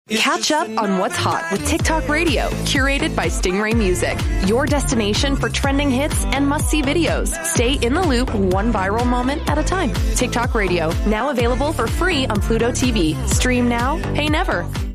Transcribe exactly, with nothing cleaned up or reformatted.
Catch up on what's hot with TikTok Radio, curated by Stingray Music. Your destination for trending hits and must-see videos. Stay in the loop one viral moment at a time. TikTok Radio, now available for free on Pluto T V. Stream now, pay never.